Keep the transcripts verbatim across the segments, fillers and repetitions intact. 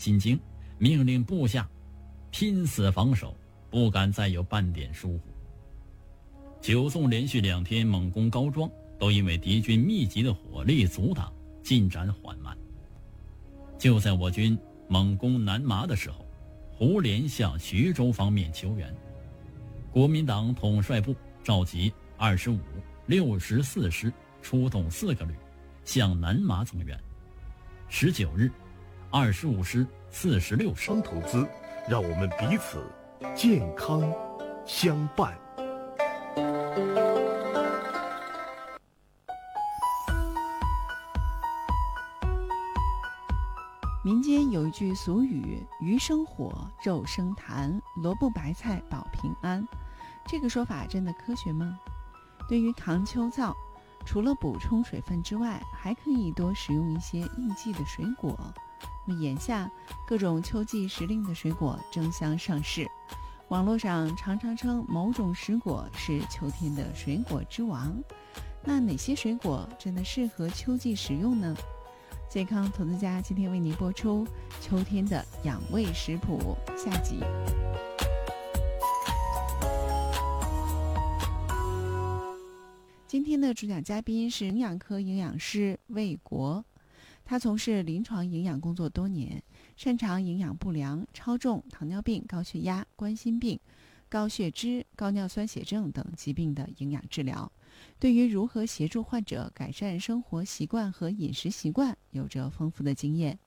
进京，命令部下拼死防守，不敢再有半点疏忽。九纵连续两天猛攻高庄，都因为敌军密集的火力阻挡，进展缓慢。就在我军猛攻南麻的时候，胡琏向徐州方面求援。国民党统帅部召集二十五、六十四师，出动四个旅向南麻增援。十九日，二十五师、四十六师方投资，让我们彼此健康相伴。 民间有一句俗语，鱼生火，肉生痰，萝卜白菜保平安。这个说法真的科学吗？对于抗秋燥，除了补充水分之外，还可以多食用一些应季的水果。那么眼下各种秋季时令的水果争相上市，网络上常常称某种水果是秋天的水果之王。那哪些水果真的适合秋季食用呢？健康投资家今天为您播出秋天的养胃食谱下集。今天的主讲嘉宾是营养科营养师魏国，他从事临床营养工作多年，擅长营养不良、超重、糖尿病、高血压、冠心病、高血脂、高尿酸血症等疾病的营养治疗，对于如何协助患者改善生活习惯和饮食习惯有着丰富的经验。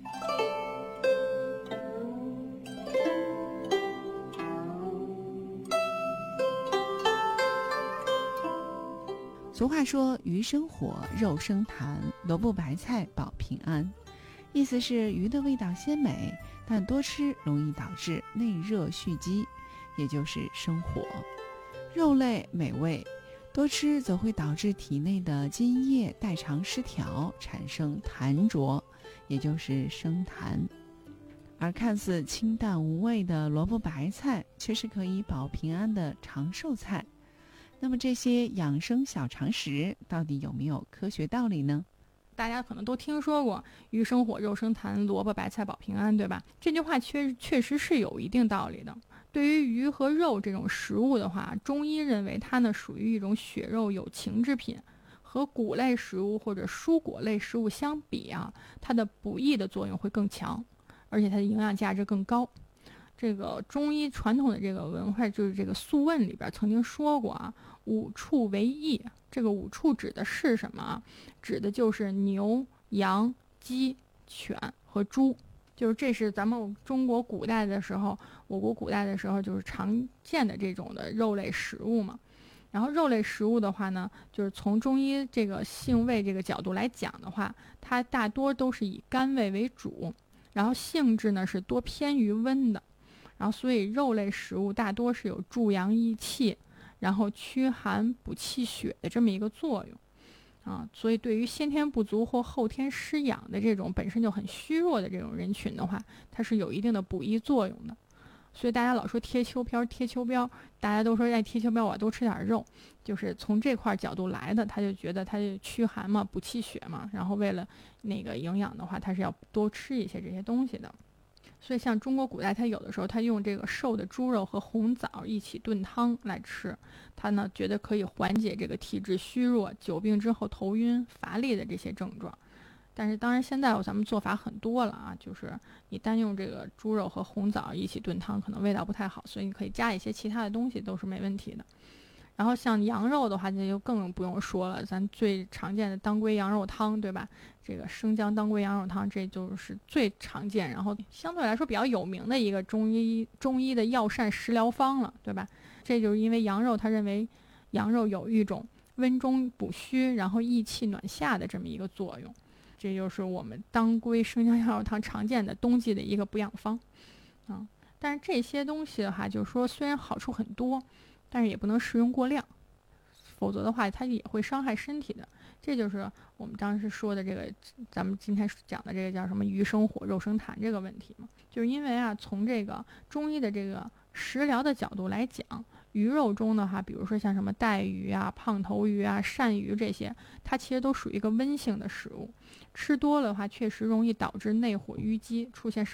俗话说鱼生火，肉生痰，萝卜白菜保平安，意思是鱼的味道鲜美，但多吃容易导致内热蓄积，也就是生火。肉类美味，多吃则会导致体内的津液代偿失调，产生痰浊，也就是生痰。而看似清淡无味的萝卜白菜，却是可以保平安的长寿菜。那么这些养生小常识到底有没有科学道理呢？ 大家可能都听说过鱼生火，肉生痰，萝卜白菜保平安，对吧？这句话确确实是有一定道理的。对于鱼和肉这种食物的话，中医认为它呢属于一种血肉有情之品，和谷类食物或者蔬果类食物相比啊，它的补益的作用会更强，而且它的营养价值更高。这个中医传统的这个文化，就是这个《素问》里边曾经说过啊，五畜为益。这个五畜指的是什么啊？指的就是牛、羊、鸡、犬和猪。就是这是咱们中国古代的时候，我国古代的时候就是常见的这种的肉类食物嘛。然后肉类食物的话呢，就是从中医这个性味这个角度来讲的话，它大多都是以甘味为主，然后性质呢是多偏于温的。然后所以肉类食物大多是有助阳益气，然后驱寒补气血的这么一个作用啊。所以对于先天不足或后天失养的这种本身就很虚弱的这种人群的话，它是有一定的补益作用的。所以大家老说贴秋膘贴秋膘，大家都说爱贴秋膘，我多吃点肉，就是从这块角度来的。他就觉得他就驱寒嘛，补气血嘛，然后为了那个营养的话，他是要多吃一些这些东西的。所以像中国古代，他有的时候他用这个瘦的猪肉和红枣一起炖汤来吃，他呢觉得可以缓解这个体质虚弱、久病之后头晕乏力的这些症状。但是当然现在咱们做法很多了啊，就是你单用这个猪肉和红枣一起炖汤可能味道不太好，所以你可以加一些其他的东西都是没问题的。然后像羊肉的话，那就更不用说了，咱最常见的当归羊肉汤，对吧？这个生姜当归羊肉汤，这就是最常见，然后相对来说比较有名的一个中医中医的药膳食疗方了，对吧？这就是因为羊肉，他认为羊肉有一种温中补虚，然后益气暖下的这么一个作用。这就是我们当归生姜羊肉汤常见的冬季的一个补养方啊。但是这些东西的话，就是说虽然好处很多，但是也不能食用过量，否则的话它也会伤害身体的。这就是我们当时说的这个，咱们今天讲的这个叫什么鱼生火肉生痰这个问题嘛。就是因为啊，从这个中医的这个食疗的角度来讲，鱼肉中的话，比如说像什么带鱼啊、胖头鱼啊、鳝鱼这些，它其实都属于一个温性的食物，吃多了的话确实容易导致内火淤积，出现